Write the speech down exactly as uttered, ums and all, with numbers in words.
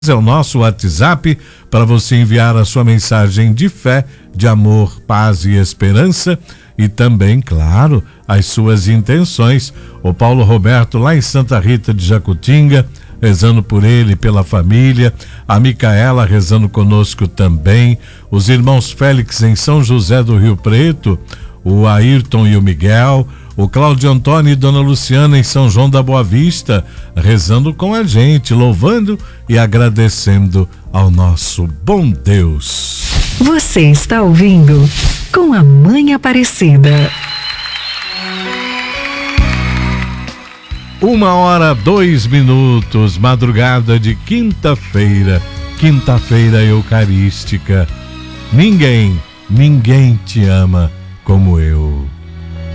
É o nosso WhatsApp para você enviar a sua mensagem de fé, de amor, paz e esperança e também, claro, as suas intenções. O Paulo Roberto lá em Santa Rita de Jacutinga, rezando por ele e pela família. A Micaela rezando conosco também. Os irmãos Félix em São José do Rio Preto, o Ayrton e o Miguel. O Cláudio Antônio e Dona Luciana em São João da Boa Vista, rezando com a gente, louvando e agradecendo ao nosso bom Deus. Você está ouvindo Com a Mãe Aparecida. Uma hora, dois minutos, madrugada de quinta-feira, quinta-feira eucarística. Ninguém, ninguém te ama como eu.